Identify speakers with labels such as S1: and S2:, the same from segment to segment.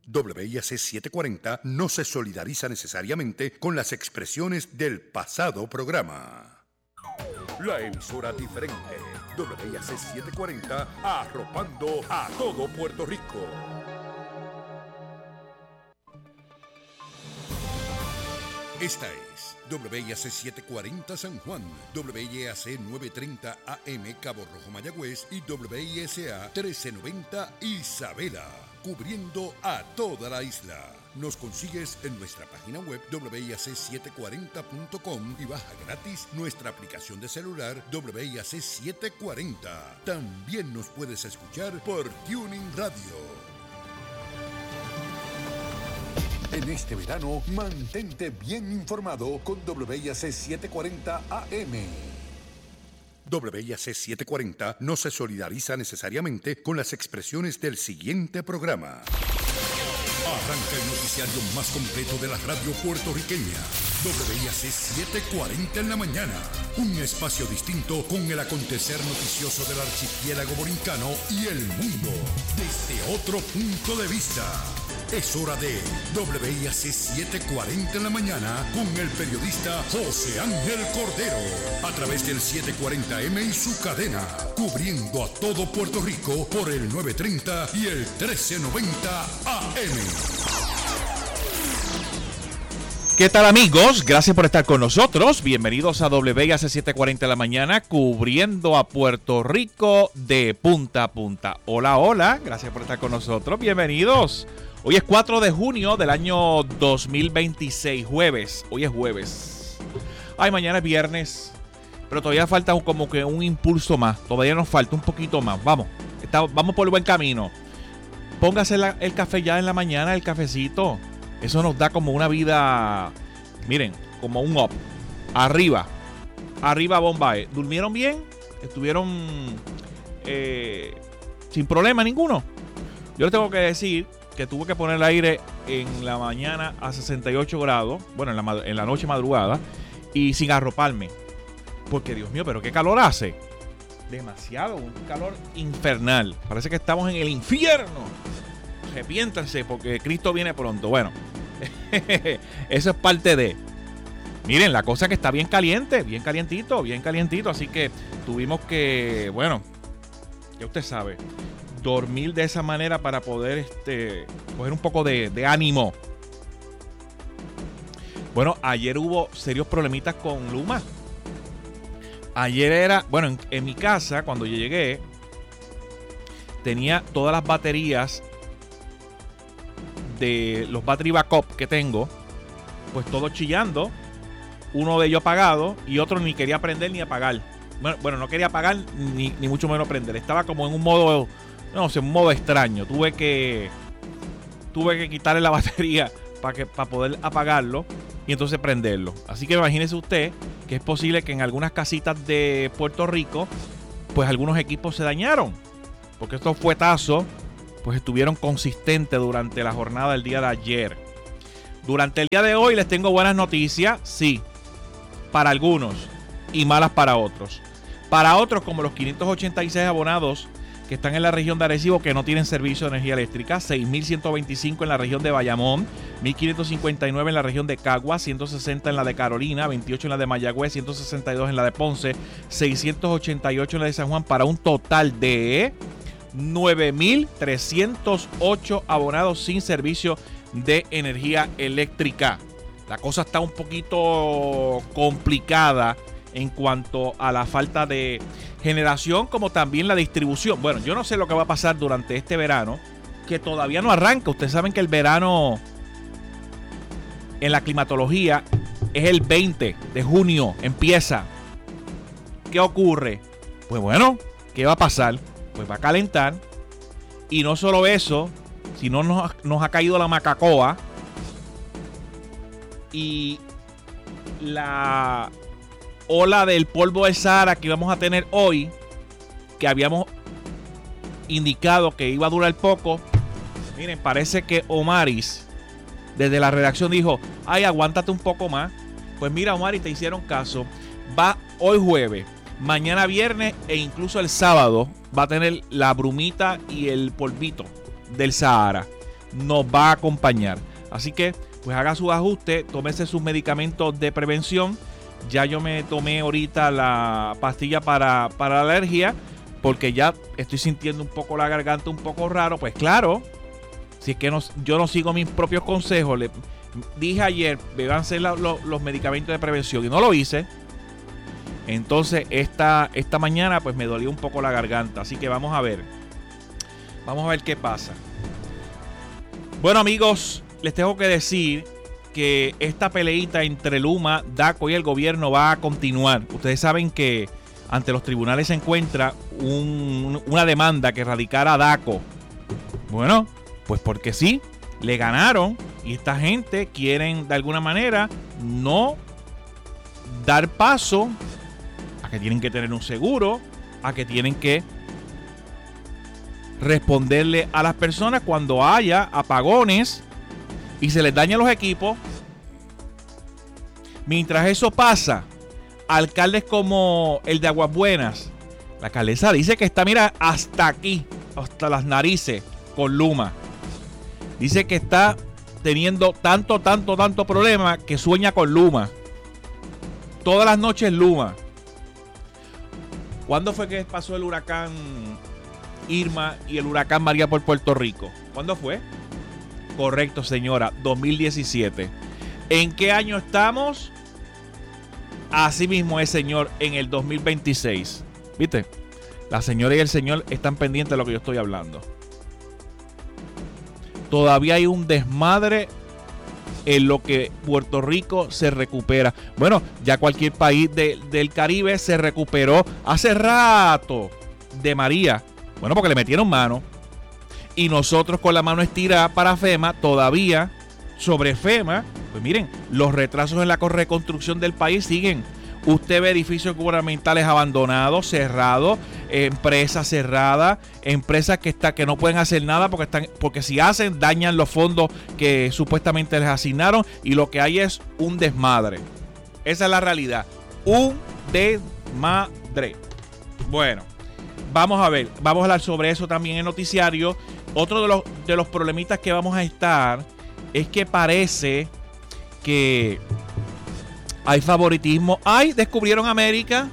S1: WIAC 740 no se solidariza necesariamente con las expresiones del pasado programa. La emisora diferente, WIAC 740, arropando a todo Puerto Rico. Esta es WIAC 740 San Juan, WIAC 930 AM Cabo Rojo Mayagüez y WISA 1390 Isabela, cubriendo a toda la isla. Nos consigues en nuestra página web WIAC740.com y baja gratis nuestra aplicación de celular WIAC 740. También nos puedes escuchar por Tuning Radio. En este verano, mantente bien informado con WIAC 740 AM. WIAC 740 no se solidariza necesariamente con las expresiones del siguiente programa. Arranca el noticiario más completo de la radio puertorriqueña. WIAC 740 en la mañana. Un espacio distinto con el acontecer noticioso del archipiélago borincano y el mundo desde otro punto de vista. Es hora de WIAC 740 en la mañana con el periodista José Ángel Cordero. A través del 740M y su cadena. Cubriendo a todo Puerto Rico por el 930 y el 1390 AM.
S2: ¿Qué tal, amigos? Gracias por estar con nosotros. Bienvenidos a WIAC 740 en la mañana, cubriendo a Puerto Rico de punta a punta. Hola, hola. Gracias por estar con nosotros. Bienvenidos. Hoy es 4 de junio del año 2026, jueves. Hoy es jueves. Ay, mañana es viernes. Pero todavía falta como que un impulso más. Todavía nos falta un poquito más. Vamos. Vamos por el buen camino. Póngase el café ya en la mañana, el cafecito. Eso nos da como una vida, miren, como un up. Arriba. Arriba, Bombay. ¿Durmieron bien? ¿Estuvieron sin problema ninguno? Yo les tengo que decir que tuve que poner el aire en la mañana a 68 grados. Bueno, en la noche madrugada. Y sin arroparme. Porque, Dios mío, pero qué calor hace. Demasiado, un calor infernal. Parece que estamos en el infierno. Arrepiéntanse porque Cristo viene pronto. Bueno, eso es parte de... Miren, la cosa que está bien caliente, bien calientito. Así que tuvimos que, bueno, ya usted sabe, dormir de esa manera para poder coger un poco de ánimo. Bueno, ayer hubo serios problemitas con Luma. Ayer era, bueno, en mi casa, cuando yo llegué, tenía todas las baterías de los battery backup que tengo, pues todo chillando, uno de ellos apagado y otro ni quería prender ni apagar. Bueno, no quería apagar ni mucho menos prender. Estaba como en un modo, no sé, un modo extraño. Tuve que quitarle la batería para poder apagarlo y entonces prenderlo. Así que imagínese usted que es posible que en algunas casitas de Puerto Rico, pues algunos equipos se dañaron, porque estos fuetazos pues estuvieron consistentes durante la jornada del día de ayer. Durante el día de hoy les tengo buenas noticias, sí, para algunos y malas para otros. Para otros, como los 586 abonados que están en la región de Arecibo que no tienen servicio de energía eléctrica, 6.125 en la región de Bayamón, 1.559 en la región de Caguas, 160 en la de Carolina, 28 en la de Mayagüez, 162 en la de Ponce, 688 en la de San Juan, para un total de 9.308 abonados sin servicio de energía eléctrica. La cosa está un poquito complicada en cuanto a la falta de generación, como también la distribución. Bueno, yo no sé lo que va a pasar durante este verano, que todavía no arranca. Ustedes saben que el verano en la climatología es el 20 de junio, empieza. ¿Qué ocurre? Pues bueno, ¿qué va a pasar? Pues va a calentar. Y no solo eso, sino nos ha caído la macacoa. Y la ola del polvo del Sahara que íbamos a tener hoy, que habíamos indicado que iba a durar poco. Miren, parece que Omaris desde la redacción dijo: ay, aguántate un poco más. Pues mira, Omaris, te hicieron caso. Va hoy jueves, mañana viernes e incluso el sábado va a tener la brumita y el polvito del Sahara. nos va a acompañar. Así que pues haga su ajuste, tómese sus medicamentos de prevención. Ya yo me tomé ahorita la pastilla para la alergia, porque ya estoy sintiendo un poco la garganta un poco raro. Pues claro, si es que yo no sigo mis propios consejos, le dije ayer, bébanse los medicamentos de prevención y no lo hice. Entonces esta mañana pues me dolió un poco la garganta. Así que vamos a ver qué pasa. Bueno, amigos, les tengo que decir que esta peleita entre Luma, DACO y el gobierno va a continuar. Ustedes saben que ante los tribunales se encuentra una demanda que radicara DACO. Bueno, pues porque sí, le ganaron y esta gente quieren de alguna manera no dar paso a que tienen que tener un seguro, a que tienen que responderle a las personas cuando haya apagones y se les dañan los equipos. Mientras eso pasa, alcaldes como el de Aguas Buenas, la alcaldesa dice que está, mira, hasta aquí, hasta las narices con Luma. Dice que está teniendo tanto problema que sueña con Luma. Todas las noches Luma. ¿Cuándo fue que pasó el huracán Irma y el huracán María por Puerto Rico? ¿Cuándo fue? Correcto, señora, 2017. ¿En qué año estamos? Así mismo es, señor, en el 2026. ¿Viste? La señora y el señor están pendientes de lo que yo estoy hablando. Todavía hay un desmadre en lo que Puerto Rico se recupera. Bueno, ya cualquier país del Caribe se recuperó hace rato de María. Bueno, porque le metieron mano. Y nosotros con la mano estirada para FEMA, todavía sobre FEMA, pues miren, los retrasos en la reconstrucción del país siguen. Usted ve edificios gubernamentales abandonados, cerrados, empresas cerradas, empresas que no pueden hacer nada porque si hacen, dañan los fondos que supuestamente les asignaron y lo que hay es un desmadre. Esa es la realidad. Un desmadre. Bueno, vamos a hablar sobre eso también en noticiario. Otro de los problemitas que vamos a estar es que parece que hay favoritismo. Descubrieron América.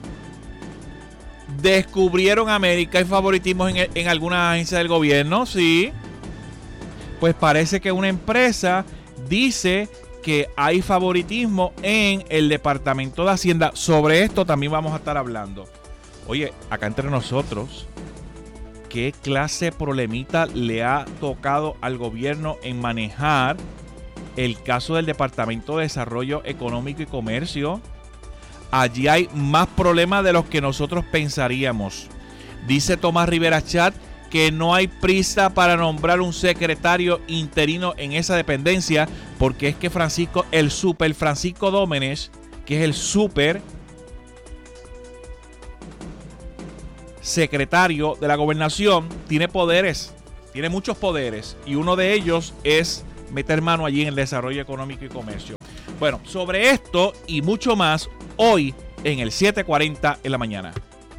S2: Hay favoritismo en algunas agencias del gobierno, sí. Pues parece que una empresa dice que hay favoritismo en el Departamento de Hacienda. Sobre esto también vamos a estar hablando. Oye, acá entre nosotros, ¿qué clase de problemita le ha tocado al gobierno en manejar el caso del Departamento de Desarrollo Económico y Comercio? Allí hay más problemas de los que nosotros pensaríamos. Dice Tomás Rivera Chat que no hay prisa para nombrar un secretario interino en esa dependencia, porque es que el super Francisco Dómenes, que es el super secretario de la gobernación, tiene poderes, tiene muchos poderes, y uno de ellos es meter mano allí en el desarrollo económico y comercio. Bueno, sobre esto y mucho más, hoy en el 7:40 en la mañana.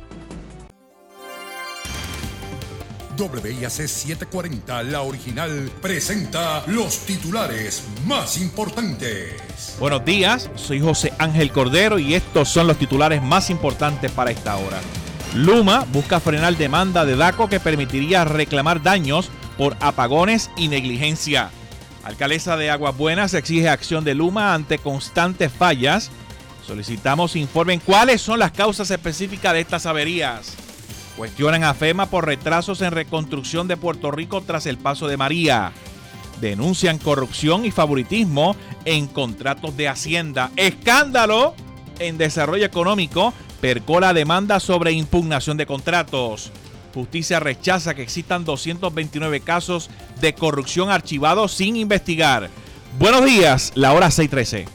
S1: WIAC 740, la original, presenta los titulares más importantes.
S2: Buenos días, soy José Ángel Cordero y estos son los titulares más importantes para esta hora. Luma busca frenar demanda de DACO que permitiría reclamar daños por apagones y negligencia. Alcaldesa de Aguas Buenas exige acción de Luma ante constantes fallas. Solicitamos informen cuáles son las causas específicas de estas averías. Cuestionan a FEMA por retrasos en reconstrucción de Puerto Rico tras el paso de María. Denuncian corrupción y favoritismo en contratos de Hacienda. Escándalo en desarrollo económico. Percola demanda sobre impugnación de contratos. Justicia rechaza que existan 229 casos de corrupción archivados sin investigar. Buenos días, la hora 6:13.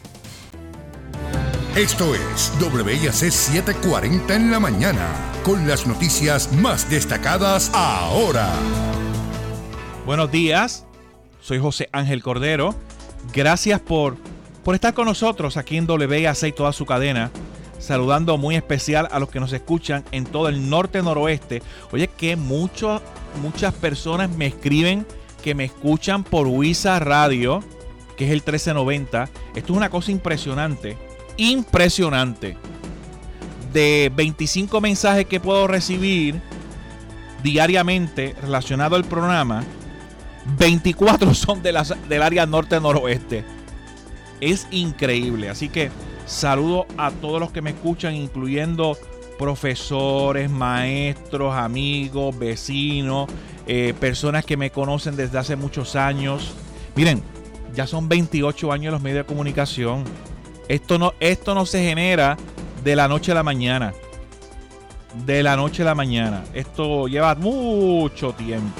S1: Esto es WIAC 740 en la mañana, con las noticias más destacadas ahora.
S2: Buenos días, soy José Ángel Cordero. Gracias por estar con nosotros aquí en WIAC y toda su cadena. Saludando muy especial a los que nos escuchan en todo el norte noroeste. Oye, que muchas personas me escriben que me escuchan por Wisa Radio, que es el 1390. Esto es una cosa impresionante. Impresionante. De 25 mensajes que puedo recibir diariamente relacionados al programa, 24 son del área norte-noroeste. Es increíble. Así que saludo a todos los que me escuchan, incluyendo profesores, maestros, amigos, vecinos, personas que me conocen desde hace muchos años. Miren, ya son 28 años en los medios de comunicación. Esto no se genera de la noche a la mañana. De la noche a la mañana. Esto lleva mucho tiempo.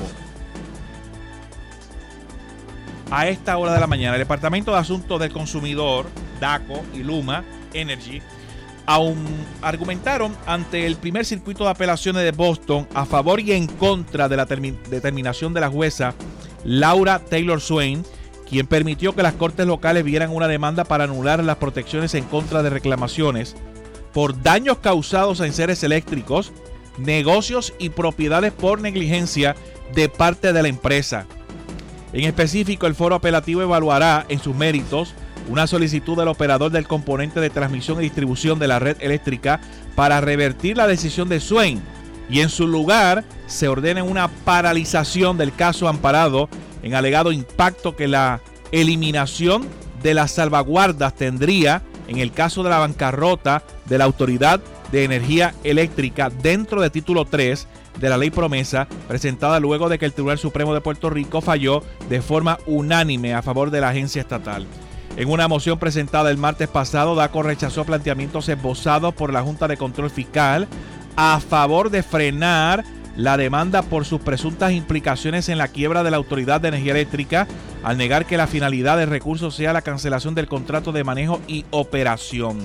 S2: A esta hora de la mañana, el Departamento de Asuntos del Consumidor, DACO y Luma Energy, argumentaron ante el primer circuito de apelaciones de Boston a favor y en contra de la determinación de la jueza Laura Taylor Swain, quien permitió que las cortes locales vieran una demanda para anular las protecciones en contra de reclamaciones por daños causados a enseres eléctricos, negocios y propiedades por negligencia de parte de la empresa. En específico, el foro apelativo evaluará en sus méritos una solicitud del operador del componente de transmisión y distribución de la red eléctrica para revertir la decisión de Swain y en su lugar se ordena una paralización del caso amparado en alegado impacto que la eliminación de las salvaguardas tendría en el caso de la bancarrota de la Autoridad de Energía Eléctrica dentro de título 3 de la ley promesa, presentada luego de que el Tribunal Supremo de Puerto Rico falló de forma unánime a favor de la agencia estatal. En una moción presentada el martes pasado, DACO rechazó planteamientos esbozados por la Junta de Control Fiscal a favor de frenar la demanda por sus presuntas implicaciones en la quiebra de la Autoridad de Energía Eléctrica, al negar que la finalidad del recurso sea la cancelación del contrato de manejo y operación.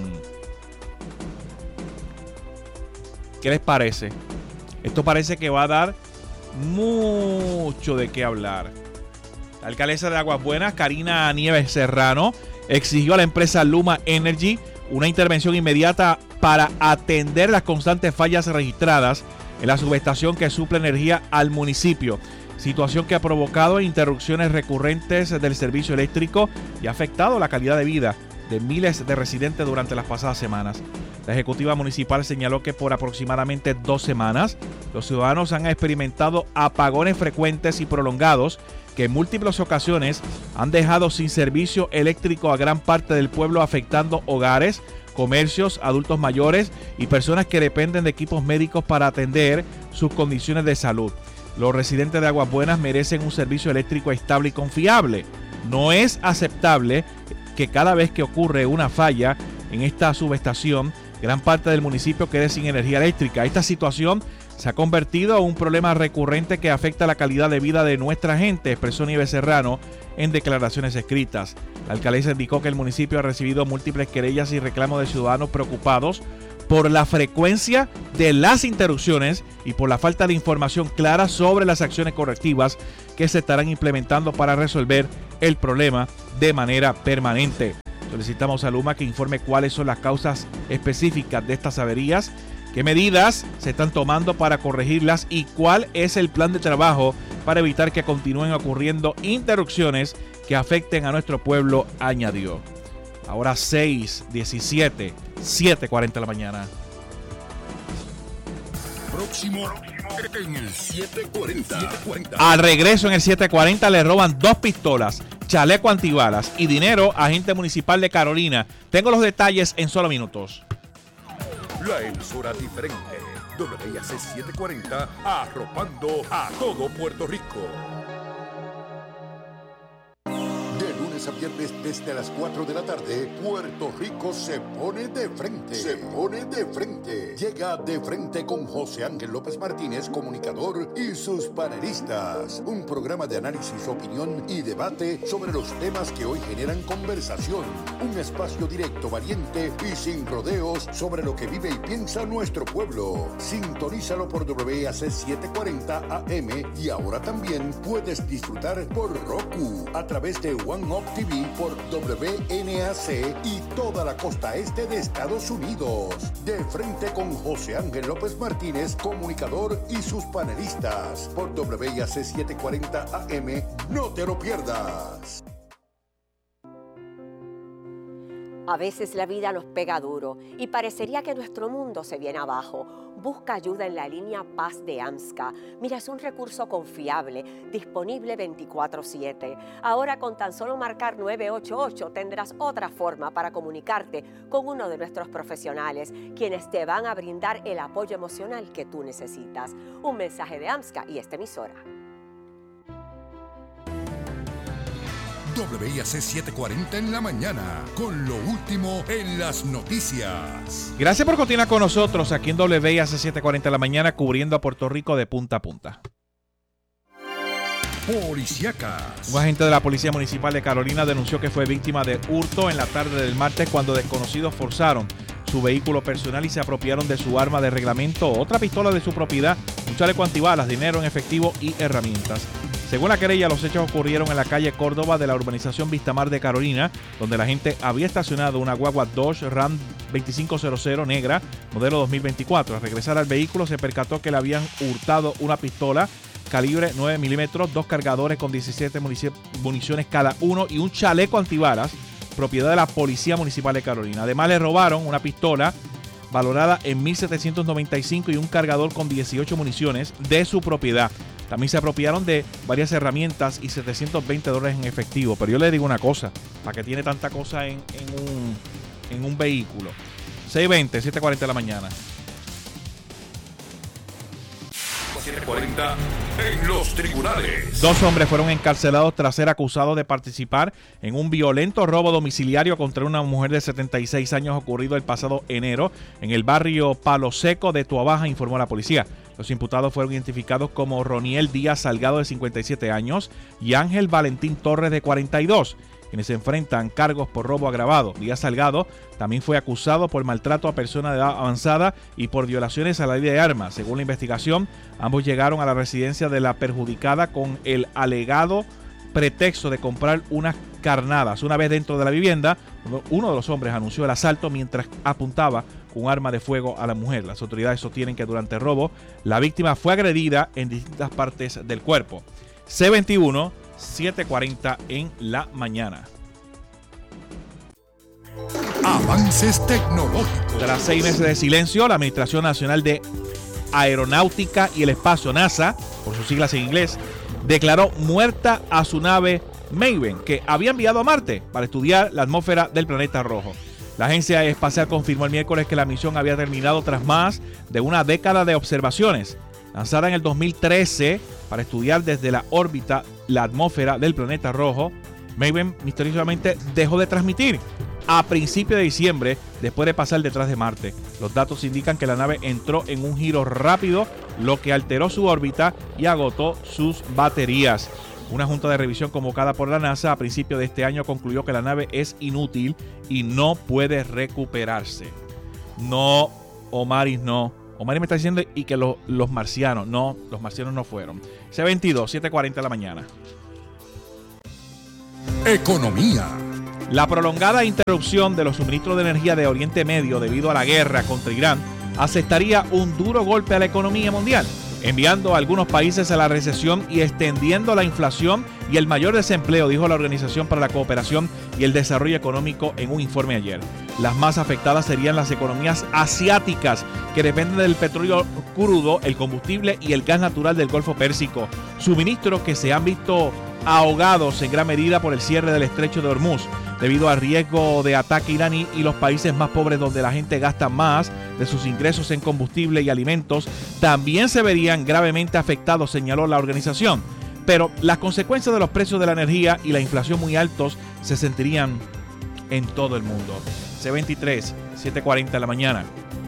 S2: ¿Qué les parece? Esto parece que va a dar mucho de qué hablar. La alcaldesa de Aguas Buenas, Karina Nieves Serrano, exigió a la empresa Luma Energy una intervención inmediata para atender las constantes fallas registradas en la subestación que suple energía al municipio, situación que ha provocado interrupciones recurrentes del servicio eléctrico y ha afectado la calidad de vida de miles de residentes durante las pasadas semanas. La ejecutiva municipal señaló que por aproximadamente 2 semanas los ciudadanos han experimentado apagones frecuentes y prolongados que en múltiples ocasiones han dejado sin servicio eléctrico a gran parte del pueblo, afectando hogares, comercios, adultos mayores y personas que dependen de equipos médicos para atender sus condiciones de salud. Los residentes de Aguas Buenas merecen un servicio eléctrico estable y confiable. No es aceptable que cada vez que ocurre una falla en esta subestación, gran parte del municipio quede sin energía eléctrica. Esta situación se ha convertido en un problema recurrente que afecta la calidad de vida de nuestra gente, expresó Nieves Serrano en declaraciones escritas. La alcaldesa indicó que el municipio ha recibido múltiples querellas y reclamos de ciudadanos preocupados por la frecuencia de las interrupciones y por la falta de información clara sobre las acciones correctivas que se estarán implementando para resolver el problema de manera permanente. Solicitamos a Luma que informe cuáles son las causas específicas de estas averías, qué medidas se están tomando para corregirlas y cuál es el plan de trabajo para evitar que continúen ocurriendo interrupciones que afecten a nuestro pueblo, añadió. Ahora 6:17, 7:40 de la mañana.
S1: Próximo en el 740.
S2: Al regreso en el 740 le roban 2 pistolas, chaleco antibalas y dinero a agente municipal de Carolina. Tengo los detalles en solo minutos.
S1: La emisora diferente. WIAC 740, arropando a todo Puerto Rico. De lunes a viernes desde las 4 de la tarde, Puerto Rico se pone de frente. Se pone de frente. Llega De Frente con José Ángel López Martínez, comunicador, y sus panelistas. Un programa de análisis, opinión y debate sobre los temas que hoy generan conversación. Un espacio directo, valiente y sin rodeos sobre lo que vive y piensa nuestro pueblo. Sintonízalo por WIAC 740 AM y ahora también puedes disfrutar por Roku a través de One Up TV por WNAC y toda la costa este de Estados Unidos. De frente con José Ángel López Martínez, comunicador, y sus panelistas por WIAC 740 AM. No te lo pierdas.
S3: A veces la vida nos pega duro y parecería que nuestro mundo se viene abajo. Busca ayuda en la línea Paz de AMSCA. Mira, es un recurso confiable, disponible 24/7. Ahora con tan solo marcar 988 tendrás otra forma para comunicarte con uno de nuestros profesionales, quienes te van a brindar el apoyo emocional que tú necesitas. Un mensaje de AMSCA y esta emisora.
S1: WIAC 740 en la mañana, con lo último en las noticias.
S2: Gracias por continuar con nosotros aquí en WIAC 740 en la mañana, cubriendo a Puerto Rico de punta a punta.
S1: Policíacas.
S2: Un agente de la Policía Municipal de Carolina denunció que fue víctima de hurto en la tarde del martes cuando desconocidos forzaron su vehículo personal y se apropiaron de su arma de reglamento, otra pistola de su propiedad, un chaleco antibalas, dinero en efectivo y herramientas. Según la querella, los hechos ocurrieron en la calle Córdoba de la urbanización Vistamar de Carolina, donde la gente había estacionado una guagua Dodge Ram 2500 negra, modelo 2024. Al regresar al vehículo se percató que le habían hurtado una pistola calibre 9 milímetros, 2 cargadores con 17 municiones cada uno y un chaleco antibalas, propiedad de la Policía Municipal de Carolina. Además, le robaron una pistola valorada en $1,795 y un cargador con 18 municiones de su propiedad. También se apropiaron de varias herramientas y $720 en efectivo. Pero yo le digo una cosa, ¿para qué tiene tanta cosa en un vehículo? 6:20, 7:40 de la mañana.
S1: 740 en los tribunales.
S2: 2 hombres fueron encarcelados tras ser acusados de participar en un violento robo domiciliario contra una mujer de 76 años ocurrido el pasado enero en el barrio Palo Seco de Tuabaja, informó la policía. Los imputados fueron identificados como Roniel Díaz Salgado, de 57 años, y Ángel Valentín Torres, de 42, quienes se enfrentan cargos por robo agravado. Díaz Salgado también fue acusado por maltrato a personas de edad avanzada y por violaciones a la ley de armas. Según la investigación, ambos llegaron a la residencia de la perjudicada con el alegado pretexto de comprar unas carnadas. Una vez dentro de la vivienda, uno de los hombres anunció el asalto mientras apuntaba con un arma de fuego a la mujer. Las autoridades sostienen que durante el robo, la víctima fue agredida en distintas partes del cuerpo. C21, 7:40 en la mañana.
S1: Avances tecnológicos.
S2: Tras 6 meses de silencio, la Administración Nacional de Aeronáutica y el Espacio, NASA, por sus siglas en inglés, declaró muerta a su nave Maven, que había enviado a Marte para estudiar la atmósfera del planeta rojo. La agencia espacial confirmó el miércoles que la misión había terminado tras más de una década de observaciones. Lanzada en el 2013 para estudiar desde la órbita la atmósfera del planeta rojo, Maven misteriosamente dejó de transmitir a principios de diciembre después de pasar detrás de Marte. Los datos indican que la nave entró en un giro rápido, lo que alteró su órbita y agotó sus baterías. Una junta de revisión convocada por la NASA a principios de este año concluyó que la nave es inútil y no puede recuperarse. No, Omaris, no. Omaris me está diciendo y que los marcianos no fueron. C22, 7:40 de la mañana.
S1: Economía.
S2: La prolongada interrupción de los suministros de energía de Oriente Medio debido a la guerra contra Irán asestaría un duro golpe a la economía mundial, enviando a algunos países a la recesión y extendiendo la inflación y el mayor desempleo, dijo la Organización para la Cooperación y el Desarrollo Económico en un informe ayer. Las más afectadas serían las economías asiáticas, que dependen del petróleo crudo, el combustible y el gas natural del Golfo Pérsico, suministros que se han visto ahogados en gran medida por el cierre del estrecho de Hormuz, debido al riesgo de ataque iraní, y los países más pobres donde la gente gasta más de sus ingresos en combustible y alimentos también se verían gravemente afectados, señaló la organización. Pero las consecuencias de los precios de la energía y la inflación muy altos se sentirían en todo el mundo. C23, 7:40 de la mañana.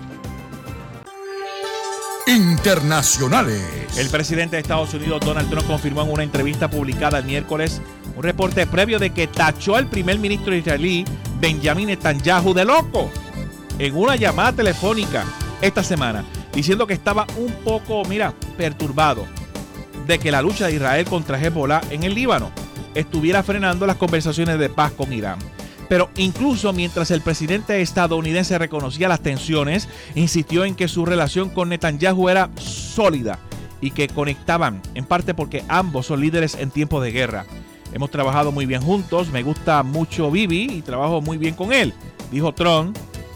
S1: Internacionales.
S2: El presidente de Estados Unidos, Donald Trump, confirmó en una entrevista publicada el miércoles un reporte previo de que tachó al primer ministro israelí, Benjamin Netanyahu, de loco en una llamada telefónica esta semana, diciendo que estaba un poco, perturbado de que la lucha de Israel contra Hezbollah en el Líbano estuviera frenando las conversaciones de paz con Irán. Pero incluso mientras el presidente estadounidense reconocía las tensiones, insistió en que su relación con Netanyahu era sólida y que conectaban, en parte porque ambos son líderes en tiempos de guerra. Hemos trabajado muy bien juntos, me gusta mucho Bibi y trabajo muy bien con él, dijo Trump.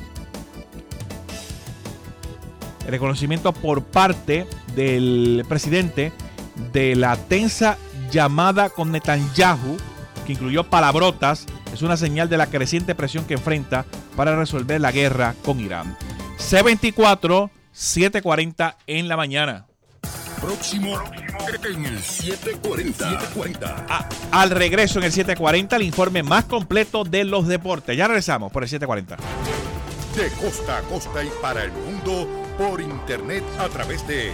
S2: El reconocimiento por parte del presidente de la tensa llamada con Netanyahu, que incluyó palabrotas, es una señal de la creciente presión que enfrenta para resolver la guerra con Irán. C24, 7:40 en la mañana.
S1: Próximo en el 740.
S2: Al regreso en el 7:40, el informe más completo de los deportes. Ya regresamos por el 7:40.
S1: De costa a costa y para el mundo por internet a través de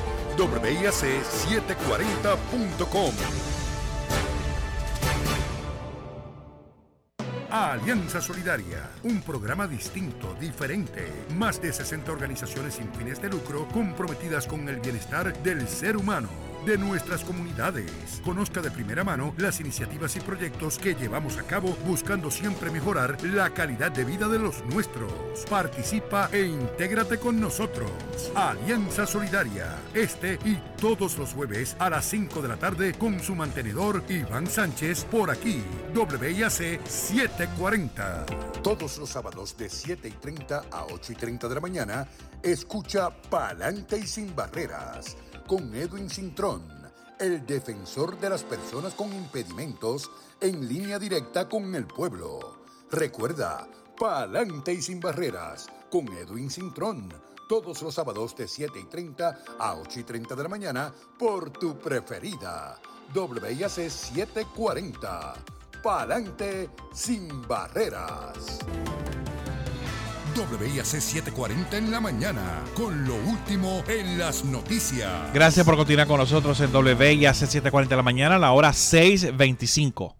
S1: WIAC740.com. Alianza Solidaria, un programa distinto, diferente. Más de 60 organizaciones sin fines de lucro comprometidas con el bienestar del ser humano, de nuestras comunidades. Conozca de primera mano las iniciativas y proyectos que llevamos a cabo buscando siempre mejorar la calidad de vida de los nuestros. Participa e intégrate con nosotros. Alianza Solidaria, este y todos los jueves a las 5 de la tarde con su mantenedor Iván Sánchez por aquí, WIAC 740. Todos los sábados de 7:30 a 8:30 de la mañana, escucha Pa'lante y Sin Barreras con Edwin Cintrón, el defensor de las personas con impedimentos, en línea directa con el pueblo. Recuerda, Pa'lante y Sin Barreras con Edwin Cintrón, todos los sábados de 7:30 a 8:30 de la mañana por tu preferida, WIAC 740. Pa'lante Sin Barreras. WIAC 740 en la mañana, con lo último en las noticias.
S2: Gracias por continuar con nosotros en WIAC 740 en la mañana, la hora 6:25.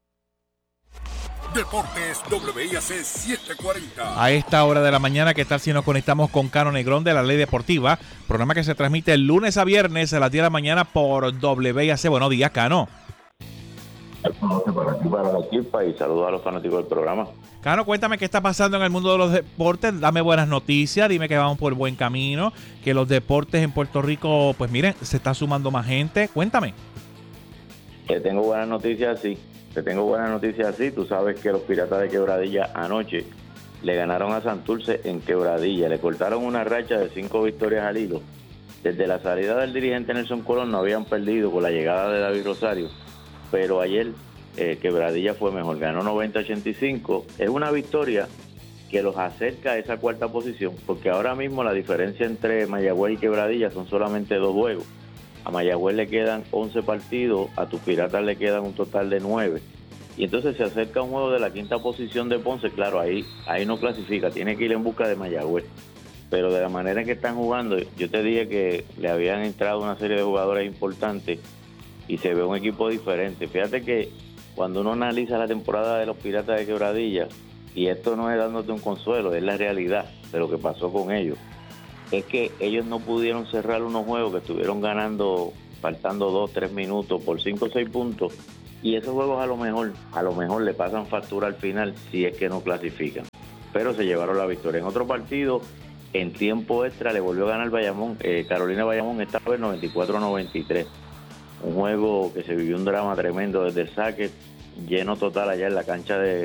S1: Deportes WIAC 740.
S2: A esta hora de la mañana, ¿qué tal si nos conectamos con Cano Negrón de La Ley Deportiva? Programa que se transmite el lunes a viernes a las 10 de la mañana por WIAC. Buenos días, Cano.
S4: Para aquí, para la equipa, y saludos a los fanáticos del programa.
S2: Cano, cuéntame qué está pasando en el mundo de los deportes. Dame buenas noticias, dime que vamos por el buen camino, que los deportes en Puerto Rico, pues miren, se está sumando más gente. Cuéntame.
S4: Te tengo buenas noticias, sí. Tú sabes que los Piratas de Quebradilla anoche le ganaron a Santurce en Quebradilla. Le cortaron una racha de 5 victorias al hilo. Desde la salida del dirigente Nelson Colón no habían perdido con la llegada de David Rosario. Pero ayer Quebradilla fue mejor, ganó 90-85. Es una victoria que los acerca a esa cuarta posición, porque ahora mismo la diferencia entre Mayagüez y Quebradilla son solamente 2 juegos. A Mayagüez le quedan 11 partidos, a tus Piratas le quedan un total de 9. Y entonces se acerca un juego de la quinta posición de Ponce. Claro, ahí no clasifica, tiene que ir en busca de Mayagüez. Pero de la manera en que están jugando, yo te dije que le habían entrado una serie de jugadores importantes y se ve un equipo diferente. Fíjate que cuando uno analiza la temporada de los Piratas de Quebradilla, y esto no es dándote un consuelo, es la realidad de lo que pasó con ellos, es que ellos no pudieron cerrar unos juegos que estuvieron ganando, faltando 2-3 minutos por 5 o 6 puntos, y esos juegos a lo mejor le pasan factura al final si es que no clasifican. Pero se llevaron la victoria. En otro partido, en tiempo extra, le volvió a ganar Bayamón, Carolina Bayamón, esta vez 94-93. Un juego que se vivió un drama tremendo desde el saque, lleno total allá en la cancha de